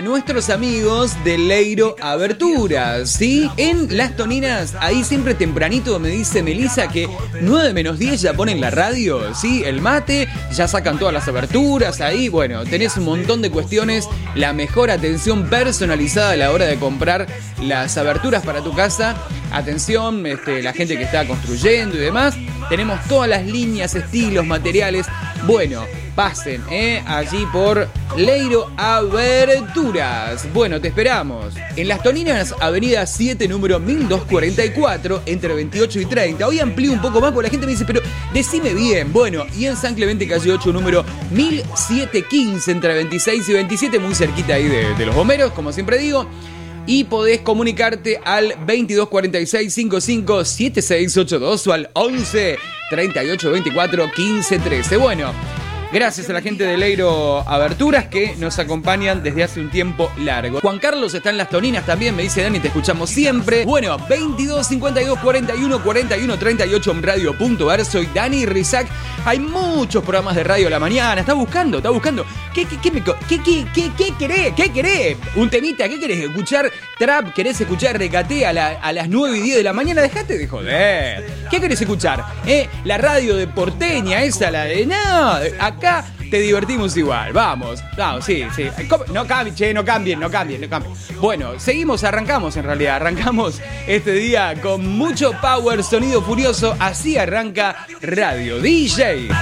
nuestros amigos de Leiro Aberturas, ¿sí? En Las Toninas, ahí siempre tempranito me dice Melissa que 9 menos 10 ya ponen la radio, ¿sí? El mate, ya sacan todas las aberturas ahí. Bueno, tenés un montón de cuestiones, la mejor atención personalizada a la hora de comprar las aberturas para tu casa. Atención, la gente que está construyendo y demás. Tenemos todas las líneas, estilos, materiales. Bueno, pasen allí por Leiro Aberturas. Bueno, te esperamos. En Las Toninas, avenida 7, número 1244, entre 28 y 30. Hoy amplío un poco más porque la gente me dice, pero decime bien. Bueno, y en San Clemente, calle 8, número 1715, entre 26 y 27, muy cerquita ahí de los bomberos, como siempre digo. Y podés comunicarte al 2246 55 7682 o al 11 38 24 15 13. Bueno, gracias a la gente de Leiro Aberturas que nos acompañan desde hace un tiempo largo. Juan Carlos está en Las Toninas también, me dice Dani, te escuchamos siempre. Bueno, 22 52 41 41 38 radio.ar. Soy Dani Rizak. Hay muchos programas de radio a la mañana. Está buscando. ¿Qué querés? ¿Qué querés? Un temita, ¿qué querés? ¿Escuchar trap? ¿Querés escuchar recate a las 9 y 10 de la mañana? Dejate de joder. ¿Qué querés escuchar? La radio de porteña, esa, la de... No, acá te divertimos igual. Vamos, sí. No cambien. Bueno, arrancamos este día con mucho power, sonido furioso. Así arranca Radio DJ.